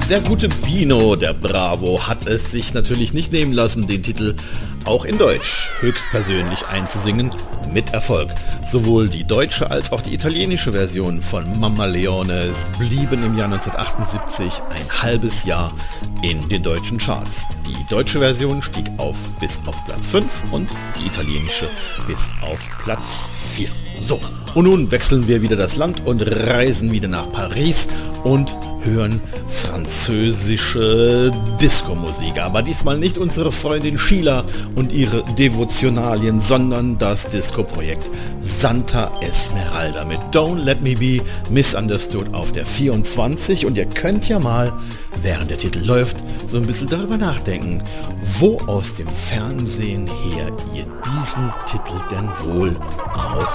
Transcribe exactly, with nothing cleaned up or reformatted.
Der gute Bino, der Bravo, hat es sich natürlich nicht nehmen lassen, den Titel auch in Deutsch höchstpersönlich einzusingen, mit Erfolg. Sowohl die deutsche als auch die italienische Version von Mamma Leone blieben im Jahr neunzehnhundertachtundsiebzig ein halbes Jahr in den deutschen Charts. Die deutsche Version stieg auf bis auf Platz fünf und die italienische bis auf Platz vier. So, und nun wechseln wir wieder das Land und reisen wieder nach Paris und hören französische Disco-Musik. Aber diesmal nicht unsere Freundin Sheila und ihre Devotionalien, sondern das Disco-Projekt Santa Esmeralda mit Don't Let Me Be Misunderstood auf der vierundzwanzig. Und ihr könnt ja mal, während der Titel läuft, so ein bisschen darüber nachdenken, wo aus dem Fernsehen her ihr diesen Titel denn wohl auch